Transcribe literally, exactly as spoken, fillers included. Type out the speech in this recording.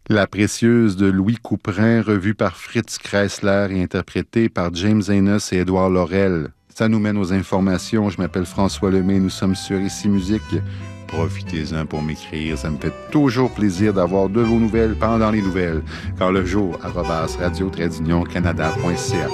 La précieuse de Louis Couperin, revue par Fritz Kreisler et interprétée par James Enos et Édouard Laurel. Ça nous mène aux informations. Je m'appelle François Lemay, nous sommes sur Ici Musique. Profitez-en pour m'écrire, ça me fait toujours plaisir d'avoir de vos nouvelles pendant les nouvelles. Car le jour, arobase radio-canada point c a.